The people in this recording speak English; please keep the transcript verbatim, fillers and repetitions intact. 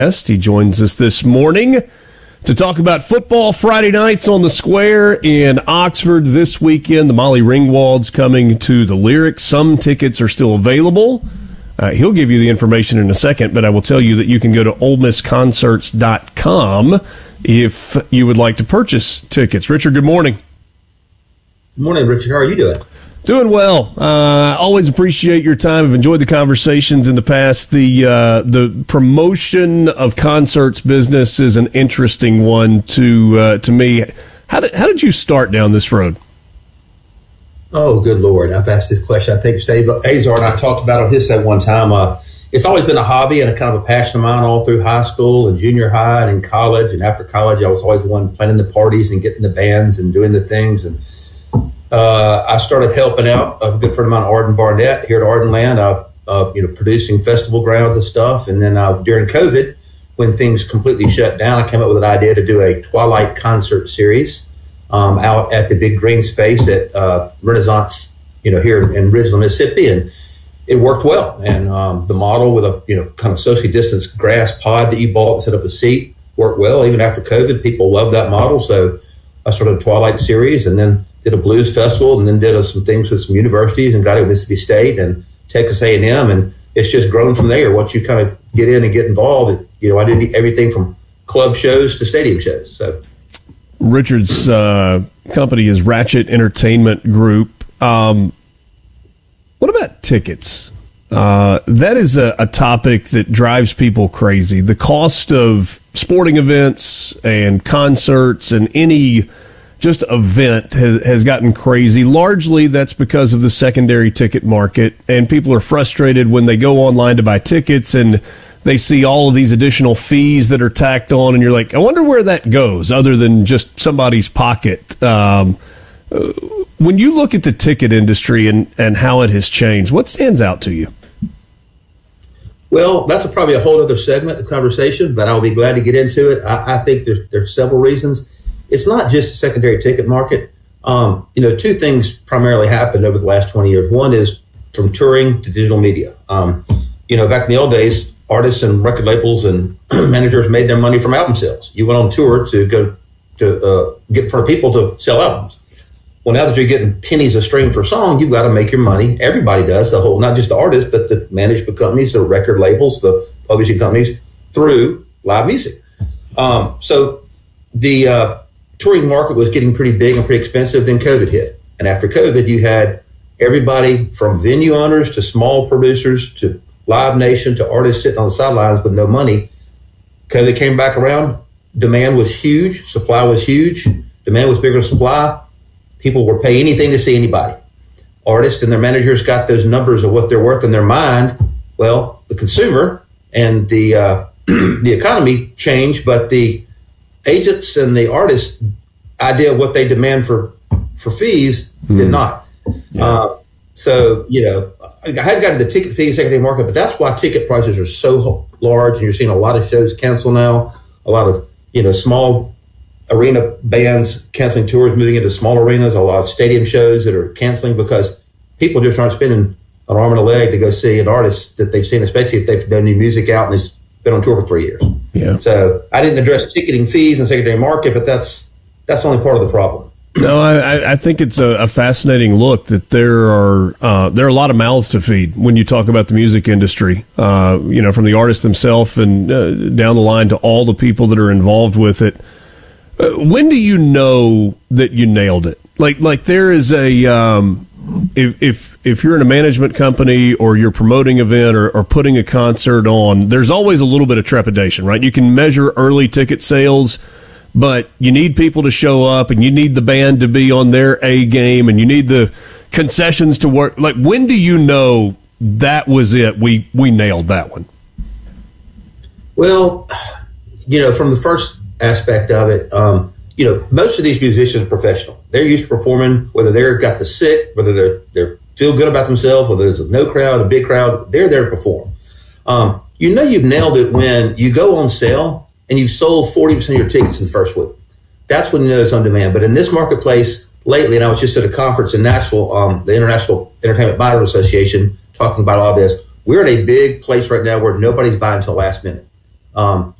He joins us this morning to talk about football Friday nights on the Square in Oxford this weekend. The Molly Ringwald's coming to the Lyric. Some tickets are still available. Uh, he'll give you the information in a second, but I will tell you that you can go to ole miss concerts dot com if you would like to purchase tickets. Richard, good morning. Good morning, Richard. How are you doing? Doing well. Uh, always appreciate your time. I've enjoyed the conversations in the past. The uh, the promotion of concerts business is an interesting one to uh, to me. How did how did you start down this road? Oh, good Lord. I've asked this question. I think Steve Azar and I talked about it on his set one time. Uh, it's always been a hobby and a kind of a passion of mine all through high school and junior high and in college. And after college, I was always the one planning the parties and getting the bands and doing the things. And Uh, I started helping out a good friend of mine, Arden Barnett, here at Ardenland, uh, uh, you know, producing festival grounds and stuff. And then uh, during COVID, when things completely shut down, I came up with an idea to do a Twilight concert series um, out at the big green space at uh, Renaissance, you know, here in Ridgeland, Mississippi, and it worked well. And um, the model with a you know kind of socially distanced grass pod that you bought instead of a seat worked well. Even after COVID, people loved that model. So I started a Twilight series, and then did a blues festival, and then did uh, some things with some universities and got it at Mississippi State and Texas A and M, and it's just grown from there. Once you kind of get in and get involved, it, you know, I did everything from club shows to stadium shows. So, Richard's uh, company is Ratchet Entertainment Group. Um, what about tickets? Uh, that is a, a topic that drives people crazy. The cost of sporting events and concerts and any just event has, has gotten crazy. Largely, that's because of the secondary ticket market, and people are frustrated when they go online to buy tickets and they see all of these additional fees that are tacked on, and you're like, I wonder where that goes other than just somebody's pocket. Um, when you look at the ticket industry and, and how it has changed, what stands out to you? Well, that's a, probably a whole other segment of conversation, but I'll be glad to get into it. I, I think there's, there's several reasons. It's not just the secondary ticket market. Um, you know, two things primarily happened over the last twenty years. One is from touring to digital media. Um, you know, back in the old days, artists and record labels and managers made their money from album sales. You went on tour to go to uh, get for people to sell albums. Well, now that you're getting pennies a stream for a song, you've got to make your money. Everybody does, the whole, not just the artists, but the management companies, the record labels, the publishing companies, through live music. Um, so the uh, touring market was getting pretty big and pretty expensive. Then COVID hit. And after COVID, you had everybody from venue owners to small producers to Live Nation to artists sitting on the sidelines with no money. COVID came back around. Demand was huge. Supply was huge. Demand was bigger than supply. People would pay anything to see anybody. Artists and their managers got those numbers of what they're worth in their mind. Well, the consumer and the uh, the economy changed, but the agents and the artists' idea of what they demand for for fees mm. did not. Yeah. Uh, so, you know, I hadn't gotten the ticket fee secondary market, but that's why ticket prices are so large, and you're seeing a lot of shows cancel now. A lot of, you know, small arena bands canceling tours, moving into small arenas. A lot of stadium shows that are canceling because people just aren't spending an arm and a leg to go see an artist that they've seen, especially if they've done new music out and they've been on tour for three years. Yeah. So I didn't address ticketing fees and secondary market, but that's that's only part of the problem. No, I, I think it's a, a fascinating look that there are uh, there are a lot of mouths to feed when you talk about the music industry. Uh, you know, from the artist themselves and uh, down the line to all the people that are involved with it. Uh, when do you know that you nailed it? Like, like there is a um, if if if you're in a management company or you're promoting an event or, or putting a concert on, there's always a little bit of trepidation, right? You can measure early ticket sales, but you need people to show up, and you need the band to be on their A game, and you need the concessions to work. Like, when do you know that was it? We we nailed that one. Well, you know, from the first aspect of it, um, you know, most of these musicians are professional. They're used to performing, whether they've got the sick, whether they're they're feel good about themselves, whether there's a no crowd, a big crowd, they're there to perform. Um, you know, you've nailed it when you go on sale and you've sold forty percent of your tickets in the first week. That's when you know it's on demand. But in this marketplace lately, and I was just at a conference in Nashville, um, the International Entertainment Buyers Association, talking about all this. We're in a big place right now where nobody's buying until last minute. Um,